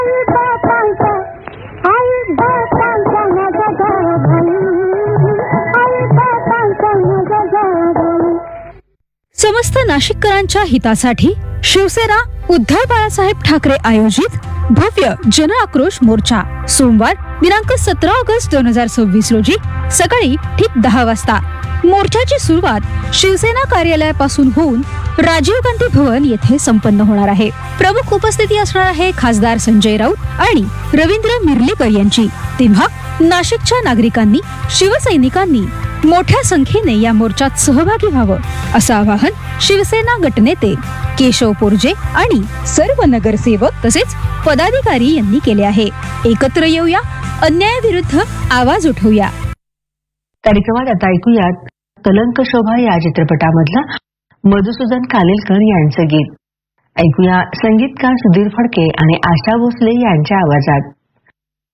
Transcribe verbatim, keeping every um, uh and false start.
समस्त नाशिककरांच्या हितासाठी शिवसेना उद्धव बाळासाहेब ठाकरे आयोजित भव्य जन आक्रोश मोर्चा सोमवार दिनांक सतरा ऑगस्ट दोन हजार सव्वीस रोजी सकाळी ठीक दहा वाजता. मोर्चाची सुरुवात शिवसेना कार्यालयापासून होऊन राजीव गांधी भवन येथे संपन्न होणार आहे. प्रमुख उपस्थिती असणार आहे खासदार संजय राऊत आणि रवींद्र मिर्लेकर यांची. तेव्हा नाशिकच्या नागरिकांनी शिवसैनिकांनी मोठ्या संख्येने या मोर्चात सहभागी व्हावं असं आवाहन शिवसेना गटनेते केशव पोरजे आणि सर्व नगरसेवक तसेच पदाधिकारी यांनी केले आहे. एकत्र येऊया, अन्यायाविरुद्ध आवाज उठवूया. कार्यक्रमात आता ऐकूयात कलंक शोभा या चित्रपटामधला मधुसूदन खालीलकर यांचं गीत. ऐकूया संगीतकार सुधीर फडके आणि आशा भोसले यांच्या आवाजात.